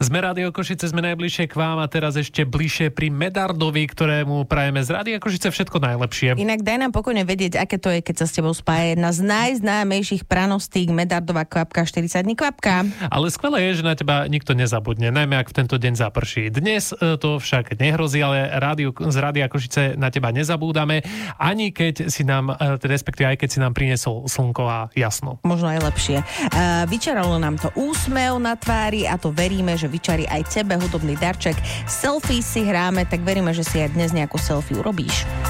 Sme Rádio Košice, sme najbližšie k vám a teraz ešte bližšie pri Medardovi, ktorému prajeme z Rádia Košice všetko najlepšie. Inak daj nám pokojne vedieť, aké to je, keď sa s tebou spája jedna z najznámejších pranostík Medardová kvapka 40 dní kvapka. Ale skvelé je, že na teba nikto nezabudne, najmä ak v tento deň zaprší. Dnes to však nehrozí, ale z Rádia Košice na teba nezabúdame, ani keď si nám, respektíve aj keď si nám priniesol slnko a jasno. Možno aj lepšie. Vyčaralo nám to úsmev na tvári a to veríme, že vyčarí aj tebe hudobný darček. Selfie si hráme, tak veríme, že si aj dnes nejakú selfie urobíš.